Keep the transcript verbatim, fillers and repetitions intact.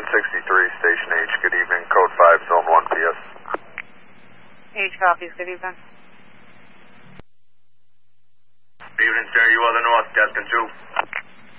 sixty-three, Station H. Good evening. Code five, Zone one, P S. H copies. Good evening. Good evening, sir. You are the north, Destin two.